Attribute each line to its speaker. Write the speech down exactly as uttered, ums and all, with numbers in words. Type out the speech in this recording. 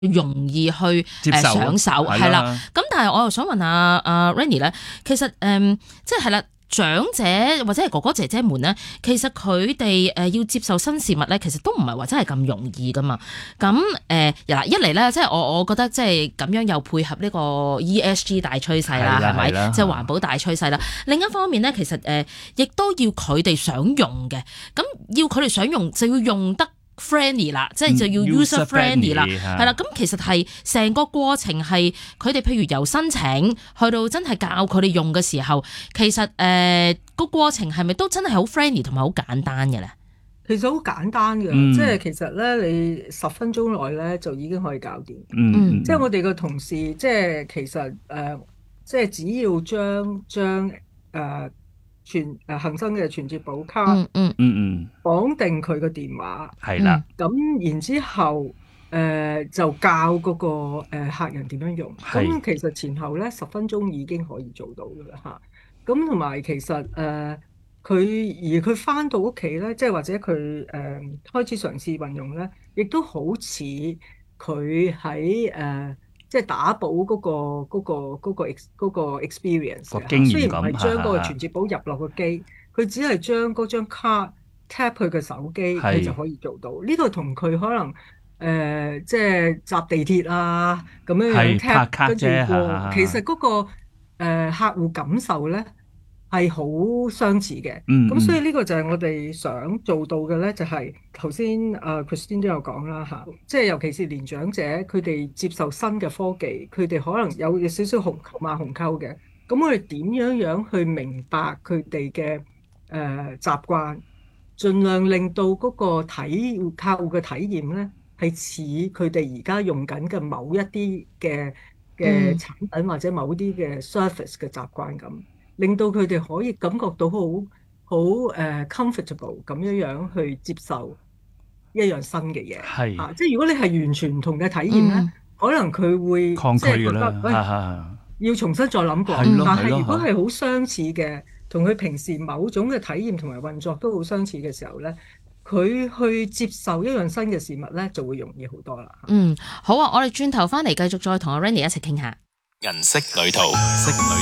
Speaker 1: 容易去誒上手係啦。咁但係我又想問下阿 Rennie 咧，其實誒、嗯、即係係啦。長者或者係哥哥姐姐們咧，其實佢哋誒要接受新事物咧，其實都唔係話真係咁容易噶嘛。咁誒嗱，一嚟咧，即係我我覺得即係咁樣又配合呢個 E S G 大趨勢啦，係咪？即係環保大趨勢啦。另一方面咧，其實誒亦都要佢哋想用嘅，咁要佢哋想用就要用得friendly 啦，即係就要 user friendly 啦，係啦。咁其實係成個過程係佢哋譬如由申請去到真係教佢哋用嘅時候，其實誒個、呃、過程係咪都真係好 friendly 同埋好簡單嘅咧？
Speaker 2: 其實好簡單嘅，嗯、即係其實咧你十分鐘內咧就已經可以搞掂。嗯，即係我哋個同事，即係其實誒、呃，即係只要將將誒。呃全誒恆生嘅存摺寶卡，嗯嗯嗯，綁定佢個電話，係啦，咁然之後誒、呃、就教嗰個誒客人點樣用，咁其實前後咧十分鐘已經可以做到㗎啦嚇。咁同埋其實誒佢、呃、而佢返到屋企咧，即係或者佢誒、呃、開始嘗試運用咧，亦都好似佢喺誒。即係打補嗰、嗰個嗰、嗰個嗰、嗰個嗰個 experience 嘅，雖然唔係將嗰個存摺寶入落個機，佢只係將嗰張卡 tap 佢嘅手機，佢就可以做到。呢個同佢可能誒、呃、即係搭地鐵啊咁樣樣 tap 跟住過，其實嗰、嗰個、呃、客戶感受咧係好相似嘅。咁、嗯、所以呢個就係我哋想做到嘅咧，就係頭先誒 Christine 都有講啦嚇，即係尤其是年長者，佢哋接受新嘅科技，佢哋可能有少少紅馬紅溝嘅。咁我哋點樣樣去明白佢哋嘅誒習慣，盡量令到嗰個體客戶嘅體驗咧係似佢哋而家用緊嘅某一啲嘅嘅產品或者某啲嘅 service 嘅習慣咁。令到佢哋可以感覺到好好誒 comfortable 咁樣樣去接受一樣新嘅嘢，係啊，即係如果你係完全唔同嘅體驗咧，嗯、可能佢會抗拒㗎啦，要重新再諗過。但係如果係好相似嘅，同佢平時某種嘅體驗同埋運作都好相似嘅時候咧，佢去接受一樣新嘅事物咧，就會容易好多啦。
Speaker 1: 嗯，好啊，我哋轉頭翻嚟繼續再同阿 Rennie 一齊傾下。銀色旅途。